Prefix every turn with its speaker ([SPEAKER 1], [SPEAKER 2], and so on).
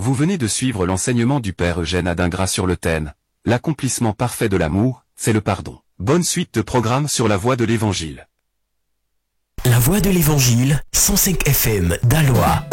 [SPEAKER 1] Vous venez de suivre l'enseignement du Père Eugène Adingras sur le thème « L'accomplissement parfait de l'amour, c'est le pardon ». Bonne suite de programme sur la voie de l'Évangile.
[SPEAKER 2] La voie de l'Évangile, 105 FM d'Alois.